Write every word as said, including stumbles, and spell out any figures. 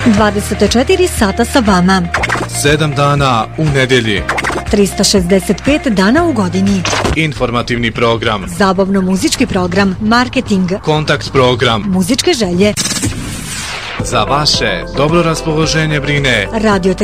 dvadeset četiri sata sa vama. sedam dana u nedjelji. trista šezdeset pet dana u godini. Informativni program. Zabavno-muzički program. Marketing. Kontakt program. Muzičke želje. Za vaše dobro raspoloženje brine Radio